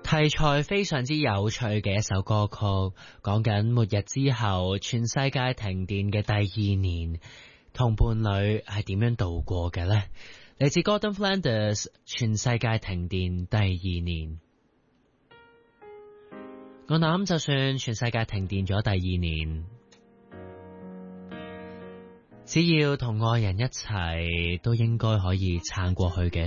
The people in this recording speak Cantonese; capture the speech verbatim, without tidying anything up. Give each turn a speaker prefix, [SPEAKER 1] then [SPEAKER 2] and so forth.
[SPEAKER 1] 題材非常之有趣嘅一首歌曲，講緊末日之後全世界停電嘅第二年，同伴侶係點樣度過嘅呢？嚟自 Gordon Flanders， 全世界停電第二年。我諗就算全世界停電咗第二年，只要同愛人一齊，都應該可以撐過去嘅。